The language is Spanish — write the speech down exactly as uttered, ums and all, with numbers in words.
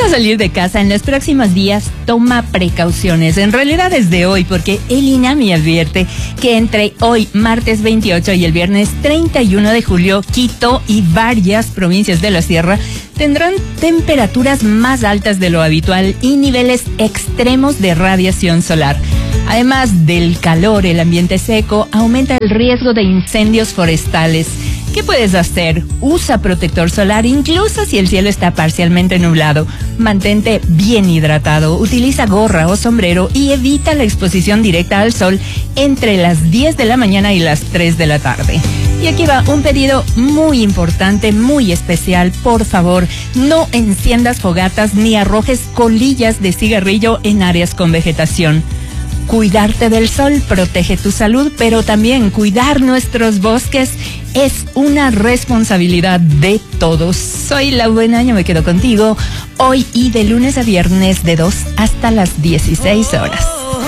a salir de casa en los próximos días, toma precauciones. En realidad desde hoy, porque el INAMI advierte que entre hoy, martes veintiocho, y el viernes treinta y uno de julio, Quito y varias provincias de la sierra tendrán temperaturas más altas de lo habitual y niveles extremos de radiación solar. Además del calor, el ambiente seco aumenta el riesgo de incendios forestales. ¿Qué puedes hacer? Usa protector solar incluso si el cielo está parcialmente nublado. Mantente bien hidratado, utiliza gorra o sombrero y evita la exposición directa al sol entre las diez de la mañana y las tres de la tarde. Y aquí va un pedido muy importante, muy especial. Por favor, no enciendas fogatas ni arrojes colillas de cigarrillo en áreas con vegetación. Cuidarte del sol protege tu salud, pero también cuidar nuestros bosques es una responsabilidad de todos. Soy La Buena, yo me quedo contigo hoy y de lunes a viernes de dos hasta las dieciséis horas.